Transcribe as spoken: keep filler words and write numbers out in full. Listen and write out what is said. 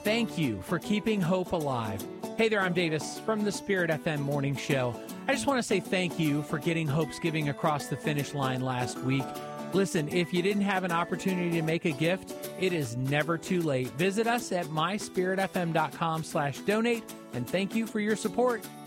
thank you for keeping hope alive. Hey there, I'm Davis from the Spirit F M Morning Show. I just want to say thank you for getting Hope's Giving across the finish line last week. Listen, if you didn't have an opportunity to make a gift, it is never too late. Visit us at my spirit f m dot com slash donate, and thank you for your support.